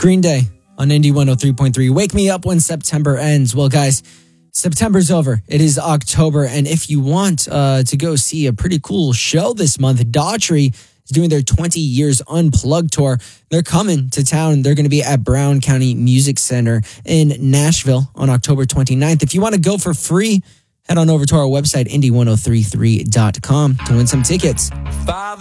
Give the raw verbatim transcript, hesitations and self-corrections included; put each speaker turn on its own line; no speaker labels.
Green Day on Indie one oh three point three. Wake me up when September ends. Well, guys, September's over. It is October. And if you want uh, to go see a pretty cool show this month, Daughtry is doing their twenty years Unplugged tour. They're coming to town. They're going to be at Brown County Music Center in Nashville on October twenty-ninth. If you want to go for free, head on over to our website, indie ten thirty-three dot com, to win some tickets. Father